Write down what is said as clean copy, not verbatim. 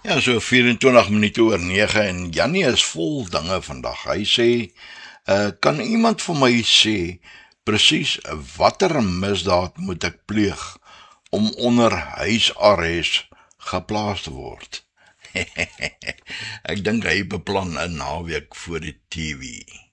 Ja, so 24 minute oor 9 en Jannie is vol dinge vandag. Hy sê, kan iemand vir my sê presies watter misdaad moet ek pleeg om onder huisarrest geplaas te word? Ek dink hy beplan 'n naweek voor die TV.